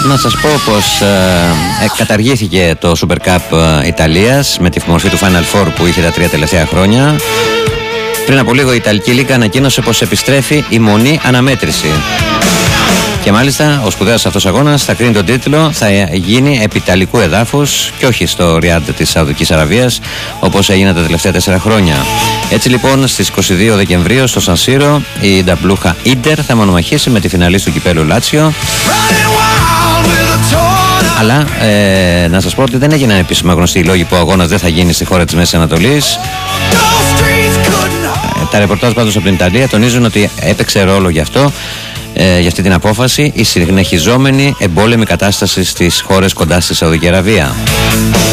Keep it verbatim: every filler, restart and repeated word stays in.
να σας πω πως ε, καταργήθηκε το Super Cup ε, Ιταλίας με τη μορφή του Final Four που είχε τα τρία τελευταία χρόνια. Πριν από λίγο η Ιταλική Λίγκα ανακοίνωσε πως επιστρέφει η μονή αναμέτρηση. Και μάλιστα ο σπουδαίος αυτός αγώνας θα κρίνει τον τίτλο, θα γίνει επί ιταλικού εδάφους και όχι στο Ριάντ της Σαουδικής Αραβίας όπως έγινε τα τελευταία τέσσερα χρόνια. Έτσι λοιπόν στις είκοσι δύο Δεκεμβρίου στο Σαν Σύρο η Νταμπλούχα Ίντερ θα μονομαχήσει με τη φιναλίστ του κυπέλου Λάτσιο. Αλλά ε, να σας πω ότι δεν έγιναν επίσημα γνωστοί οι λόγοι που ο αγώνας δεν θα γίνει στη χώρα της Μέσης Ανατολής. Ε, τα ρεπορτάζ πάντως από την Ιταλία τονίζουν ότι έπαιξε ρόλο γι' αυτό, ε, για αυτή την απόφαση, η συνεχιζόμενη εμπόλεμη κατάσταση στις χώρες κοντά στη Σαουδική Αραβία.